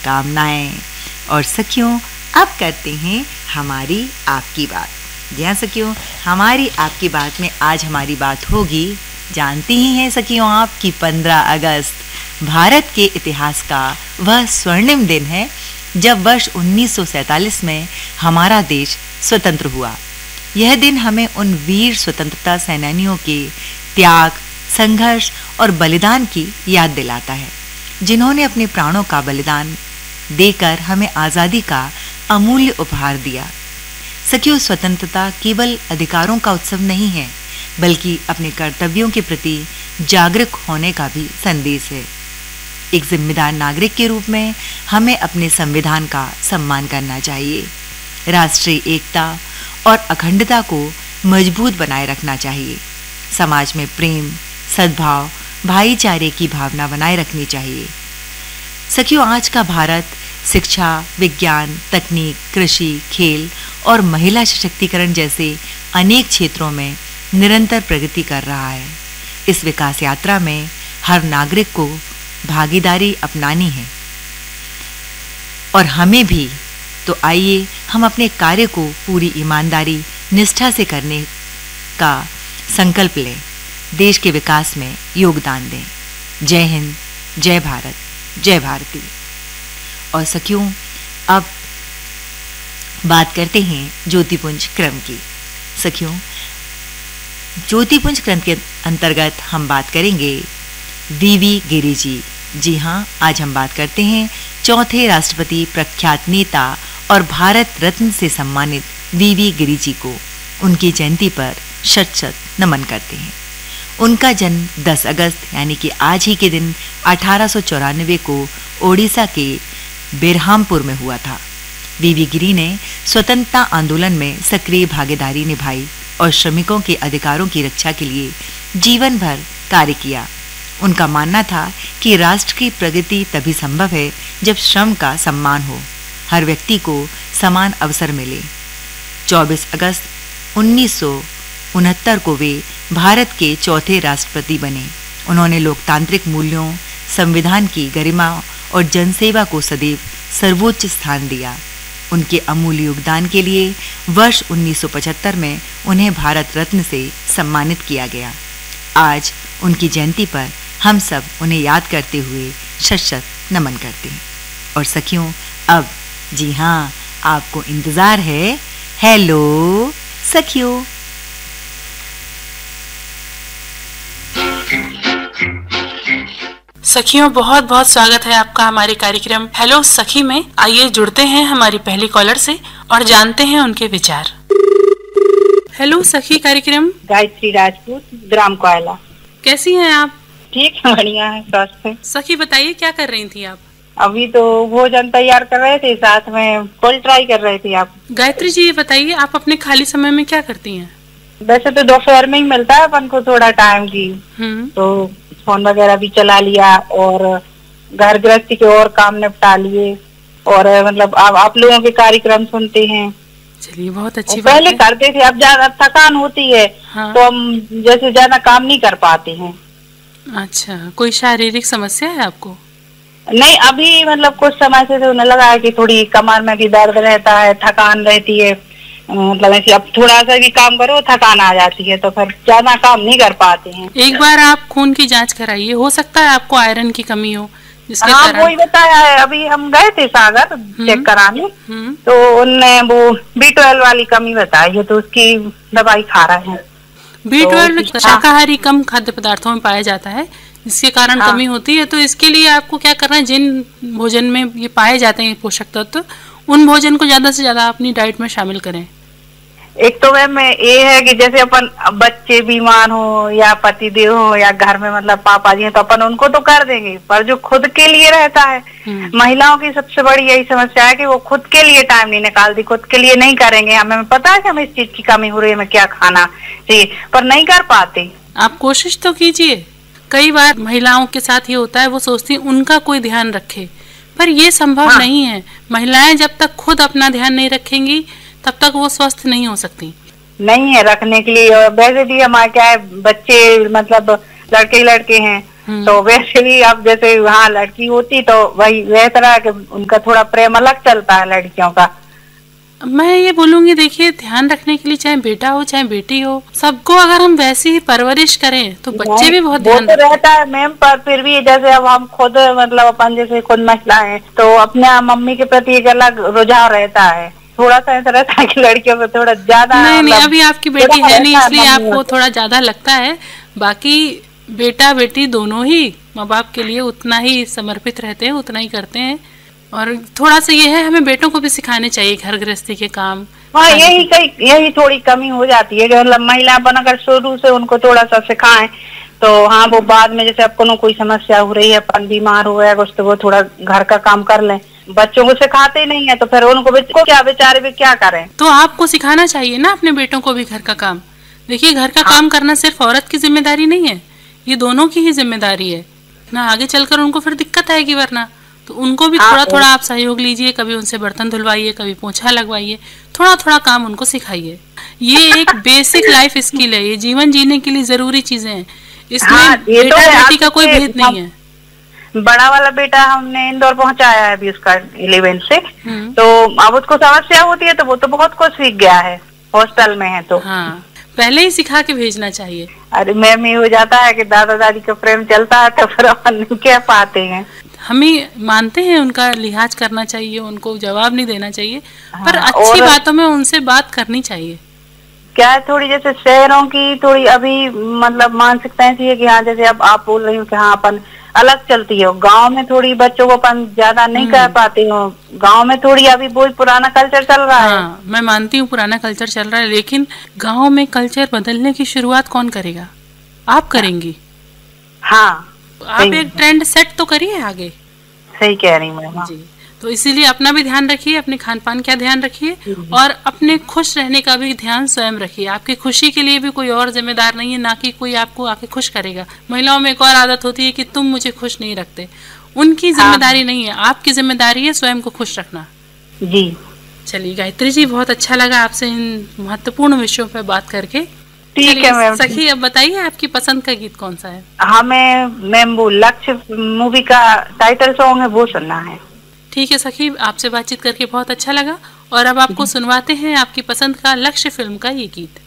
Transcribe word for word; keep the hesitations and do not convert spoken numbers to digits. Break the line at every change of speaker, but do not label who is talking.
शुभकामनाएं। और सखियों, अब करते हैं हमारी आपकी बात। जी हाँ सखियों, हमारी आपकी बात में आज हमारी बात होगी, जानती ही हैं सखियों आप कि पंद्रह अगस्त भारत के इतिहास का वह स्वर्णिम दिन है जब वर्ष उन्नीस सौ सैंतालीस में हमारा देश स्वतंत्र हुआ। यह दिन हमें उन वीर स्वतंत्रता सेनानियों के त्याग, संघर्ष और बलिदान की याद दिलाता है, जिन्होंने अपने प्राणों का बलिदान देकर हमें आज़ादी का अमूल्य उपहार दिया। सखियों, स्वतंत्रता केवल अधिकारों का उत्सव नहीं है, बल्कि अपने कर्तव्यों के प्रति जागरूक होने का भी संदेश है। एक जिम्मेदार नागरिक के रूप में हमें अपने संविधान का सम्मान करना चाहिए, राष्ट्रीय एकता और अखंडता को मजबूत बनाए रखना चाहिए, समाज में प्रेम, सद्भाव, भाईचारे की भावना बनाए रखनी चाहिए। सखियों, आज का भारत शिक्षा, विज्ञान, तकनीक, कृषि, खेल और महिला सशक्तिकरण जैसे अनेक क्षेत्रों में निरंतर प्रगति कर रहा है। इस विकास यात्रा में हर नागरिक को भागीदारी अपनानी है और हमें भी। तो आइए हम अपने कार्य को पूरी ईमानदारी, निष्ठा से करने का संकल्प लें, देश के विकास में योगदान दें। जय हिंद, जय भारत, जय भारती। और सखियों, अब बात करते हैं ज्योतिपुंज क्रम की। सखियों, ज्योतिपुंज क्रम के अंतर्गत हम बात करेंगे वीवी गिरी जी। जी हाँ, आज हम बात करते हैं चौथे राष्ट्रपति, प्रख्यात नेता और भारत रत्न से सम्मानित वीवी गिरी जी को। उनकी जयंती पर शत शत नमन करते हैं। उनका जन्म दस अगस्त यानी कि आज ही के दिन अठारह सौ चौरानवे को ओडिशा के बेरहामपुर में हुआ था। वीवी गिरी ने स्वतंत्रता आंदोलन में सक्रिय भागीदारी निभाई और श्रमिकों के अधिकारों की रक्षा के लिए जीवन भर कार्य किया। उनका मानना था कि राष्ट्र की प्रगति तभी संभव है जब श्रम का सम्मान हो, हर व्यक्ति को समान अवसर मिले। चौबीस अगस्त उन्नीस सौ उनहत्तर को वे भारत के चौथे राष्ट्रपति बने। उन्होंने लोकतांत्रिक मूल्यों, संविधान की गरिमा और जनसेवा को सदैव सर्वोच्च स्थान दिया। उनके अमूल्य योगदान के लिए वर्ष उन्नीस सौ पचहत्तर में उन्हें भारत रत्न से सम्मानित किया गया। आज उनकी जयंती पर हम सब उन्हें याद करते हुए शत शत नमन करते हैं। और सखियों, अब जी हाँ, आपको इंतजार है हेलो सखियों।
सखियों, बहुत बहुत स्वागत है आपका हमारे कार्यक्रम हेलो सखी में। आइए जुड़ते हैं हमारी पहली कॉलर से और जानते हैं उनके विचार। हेलो सखी कार्यक्रम।
गायत्री राजपूत, ग्राम कोयला।
कैसी हैं आप?
ठीक है, बढ़िया है, स्वस्थ।
सखी बताइए, क्या कर रही थी आप?
अभी तो भोजन तैयार कर रहे थे, साथ में कॉल ट्राई कर रहे थे आप।
गायत्री जी, ये बताइए आप अपने खाली समय में क्या करती हैं?
वैसे तो दोपहर में ही मिलता है अपन को थोड़ा टाइम की, तो फोन वगैरह भी चला लिया और घर गृहस्थी के और काम निपटा लिए और मतलब आप, आप लोगों के कार्यक्रम सुनते हैं।
चलिए, बहुत अच्छी बात
पहले
है।
करते थे, अब ज्यादा थकान होती है। हाँ। तो हम जैसे ज्यादा काम नहीं कर पाते हैं। अच्छा,
कोई शारीरिक समस्या है आपको?
नहीं, अभी मतलब कुछ समय से होने लगा है कि थोड़ी कमर में भी दर्द रहता है, थकान रहती है, मतलब ऐसे अब थोड़ा सा भी काम करो थकान आ जाती है, तो फिर ज्यादा काम नहीं कर पाते हैं।
एक बार आप खून की जांच कराइए, हो सकता है आपको आयरन की कमी हो।
हाँ, वही बताया है। अभी हम गए थे सागर चेक कराने, तो उनने वो बी ट्वेल्व वाली कमी बताई है, तो उसकी दवाई खा रहे हैं।
बी ट्वेल्व तो शाकाहारी कम खाद्य पदार्थों में पाया जाता है, जिसके कारण हाँ। कमी होती है। तो इसके लिए आपको क्या करना है, जिन भोजन में ये पाए जाते हैं पोषक तत्व, उन भोजन को ज्यादा से ज्यादा अपनी डाइट में शामिल करें।
एक तो मैम ये है कि जैसे अपन बच्चे बीमार हो या पति देव हो या घर में मतलब पापा जी हैं, तो अपन उनको तो कर देंगे, पर जो खुद के लिए रहता है, महिलाओं की सबसे बड़ी यही समस्या है कि वो खुद के लिए टाइम नहीं निकालती, खुद के लिए नहीं करेंगे। हमें पता है कि हमें इस चीज की कमी हो रही है, हमें क्या खाना चाहिए, पर नहीं कर पाते।
आप कोशिश तो कीजिए। कई बार महिलाओं के साथ ये होता है, वो सोचती है उनका कोई ध्यान रखे, पर ये संभव हाँ। नहीं है। महिलाएं जब तक खुद अपना ध्यान नहीं रखेंगी तब तक वो स्वस्थ नहीं हो सकती।
नहीं है रखने के लिए। और वैसे भी हमारे क्या है, बच्चे मतलब लड़के लड़के हैं, तो वैसे भी अब जैसे वहाँ लड़की होती तो वही वह तरह के उनका थोड़ा प्रेम अलग चलता है लड़कियों का।
मैं ये बोलूंगी, देखिए ध्यान रखने के लिए चाहे बेटा हो चाहे बेटी हो, सबको अगर हम वैसी ही परवरिश करें तो बच्चे भी बहुत ध्यान
तो रहता है मैम। पर फिर भी जैसे अब हम खुद मतलब अपन जैसे खुद महिला हैं तो अपने मम्मी के प्रति एक अलग रुझाव रहता है, थोड़ा सा ऐसा रहता है कि लड़कियों को थोड़ा ज्यादा।
नहीं नहीं, अभी आपकी बेटी है नहीं इसलिए आपको थोड़ा ज्यादा लगता है, बाकी बेटा बेटी दोनों ही माँ बाप के लिए उतना ही समर्पित रहते हैं, उतना ही करते हैं। और थोड़ा सा ये है, हमें बेटों को भी सिखाने चाहिए घर गृहस्थी के काम।
हाँ, यही कई यही थोड़ी कमी हो जाती है कि मतलब महिला अपन अगर शुरू से उनको थोड़ा सा सिखाएं तो हाँ वो बाद में जैसे आपको कोई समस्या हो रही है, अपन बीमार हो गया कुछ, तो वो थोड़ा घर का काम कर लें। बच्चों को सिखाते ही नहीं है तो फिर उनको को क्या बेचारे भी क्या करें।
तो आपको सिखाना चाहिए ना अपने बेटों को भी घर का काम। देखिए घर का हाँ। काम करना सिर्फ औरत की जिम्मेदारी नहीं है, ये दोनों की ही जिम्मेदारी है ना। आगे चलकर उनको फिर दिक्कत आएगी, वरना तो उनको भी थोड़ा थोड़ा आप सहयोग लीजिए, कभी उनसे बर्तन धुलवाइए, कभी पोछा लगवाइए, थोड़ा थोड़ा काम उनको सिखाइए। ये एक बेसिक लाइफ स्किल है, ये जीवन जीने के लिए जरूरी चीजें हैं, इसमें हाँ, बेटा तो बेटी का कोई भेद नहीं है।
बड़ा वाला बेटा हमने इंदौर पहुंचाया है अभी उसका इलेवेंथ से, तो अब उसको समस्या होती है तो वो तो बहुत कुछ सीख गया है, हॉस्टल में है तो
हाँ पहले ही सिखा के भेजना चाहिए।
अरे मैम ये हो जाता है कि दादा दादी का प्रेम चलता है तो फिर अपन क्या पाते हैं।
हमें मानते हैं उनका लिहाज करना चाहिए, उनको जवाब नहीं देना चाहिए, हाँ, पर अच्छी बातों में उनसे बात करनी चाहिए।
क्या है थोड़ी जैसे शहरों की थोड़ी अभी मतलब मानसिकता ऐसी है कि हाँ जैसे अब आप बोल रही हो कि हाँ अपन अलग चलती हो, गांव में थोड़ी बच्चों को अपन ज्यादा नहीं कर पाते हो, गांव में थोड़ी अभी वो पुराना कल्चर चल रहा है।
हाँ, मैं मानती हूँ पुराना कल्चर चल रहा है, लेकिन गांव में कल्चर बदलने की शुरुआत कौन करेगा? आप करेंगी।
हाँ
आप एक ट्रेंड सेट तो करिए आगे।
सही कह रही मैम
जी। तो इसीलिए अपना भी ध्यान रखिए, अपने खान पान का ध्यान रखिए और अपने खुश रहने का भी ध्यान स्वयं रखिए। आपकी खुशी के लिए भी कोई और जिम्मेदार नहीं है, ना कि कोई आपको आके खुश करेगा। महिलाओं में एक और आदत होती है कि तुम मुझे खुश नहीं रखते, उनकी जिम्मेदारी नहीं है, आपकी जिम्मेदारी है स्वयं को खुश रखना।
जी
चलिए गायत्री जी, बहुत अच्छा लगा आपसे इन महत्वपूर्ण विषयों पर बात करके।
ठीक है मैम।
सखी अब बताइए आपकी पसंद का गीत कौन सा है?
हमें मैम वो लक्ष्य मूवी का टाइटल सॉन्ग है वो सुनना है।
ठीक है सखी, आपसे बातचीत करके बहुत अच्छा लगा और अब आपको सुनवाते हैं आपकी पसंद का लक्ष्य फिल्म का ये गीत।